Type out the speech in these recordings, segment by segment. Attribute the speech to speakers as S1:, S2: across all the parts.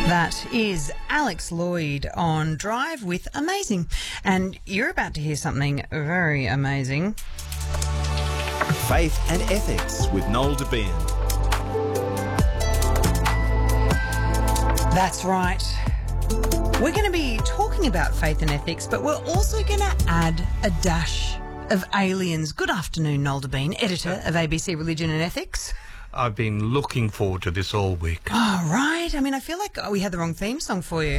S1: That is Alex Lloyd on Drive with Amazing. And you're about to hear something very amazing.
S2: Faith and Ethics with Noel Debien.
S1: That's right. We're going to be talking about faith and ethics, but we're also going to add a dash of aliens. Good afternoon, Noel Debien, editor of ABC Religion and Ethics.
S3: I've been looking forward to this all week.
S1: Oh, right. I mean, I feel like we had the wrong theme song for you.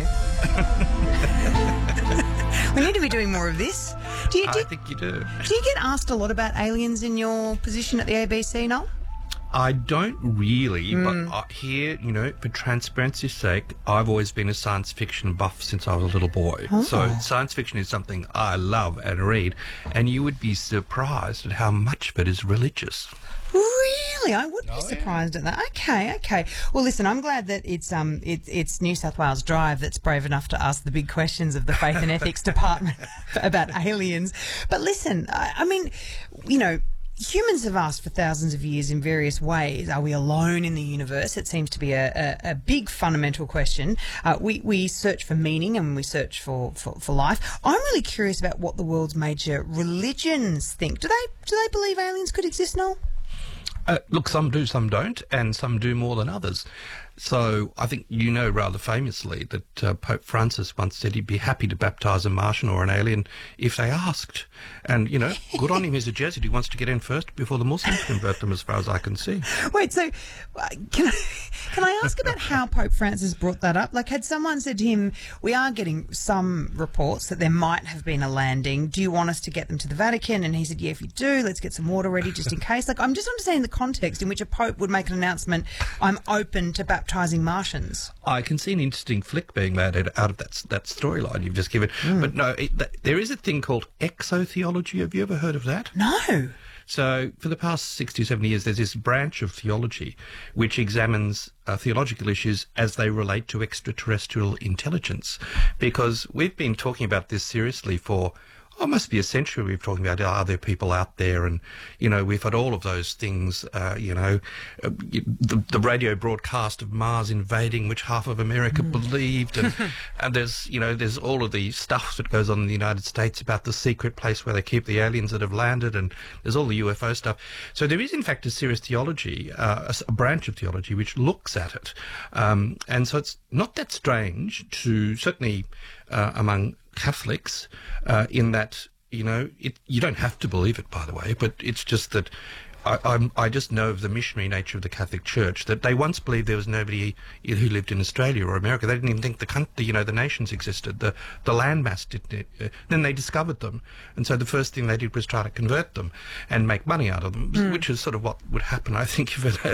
S1: We need to be doing more of this.
S3: I think you do.
S1: Do you get asked a lot about aliens in your position at the ABC, Noel?
S3: I don't really, but here, for transparency's sake, I've always been a science fiction buff since I was a little boy.
S1: Oh.
S3: So science fiction is something I love and read, and you would be surprised at how much of it is religious.
S1: Really? I would be surprised at that. Okay. Well, listen, I'm glad that it's New South Wales Drive that's brave enough to ask the big questions of the Faith and Ethics Department about aliens. But listen, I mean, humans have asked for thousands of years in various ways, are we alone in the universe? It seems to be a big fundamental question. We search for meaning and we search for life. I'm really curious about what the world's major religions think. Do they believe aliens could exist, Noel?
S3: Look, some do, some don't, and some do more than others. So I think rather famously that Pope Francis once said he'd be happy to baptise a Martian or an alien if they asked. And, good on him, he's a Jesuit. He wants to get in first before the Muslims convert them, as far as I can see.
S1: Wait, so can I ask about how Pope Francis brought that up? Like, had someone said to him, we are getting some reports that there might have been a landing. Do you want us to get them to the Vatican? And he said, yeah, if you do, let's get some water ready just in case. Like, I'm just understanding the context in which a Pope would make an announcement, I'm open to baptising Martians.
S3: I can see an interesting flick being made out of that storyline you've just given. But no, there is a thing called exotheology. Have you ever heard of that?
S1: No.
S3: So for the past 60 or 70 years, there's this branch of theology which examines theological issues as they relate to extraterrestrial intelligence. Because we've been talking about this seriously for must be a century. We've talking about, are there people out there? And, we've had all of those things, the radio broadcast of Mars invading, which half of America believed. And there's all of the stuff that goes on in the United States about the secret place where they keep the aliens that have landed. And there's all the UFO stuff. So there is, in fact, a serious theology, a branch of theology, which looks at it. And so it's not that strange to, certainly among Catholics, in that, you don't have to believe it, by the way, but it's just that I just know of the missionary nature of the Catholic Church, that they once believed there was nobody who lived in Australia or America. They didn't even think the nations existed. The landmass didn't. Then they discovered them, and so the first thing they did was try to convert them and make money out of them, which is sort of what would happen, I think, if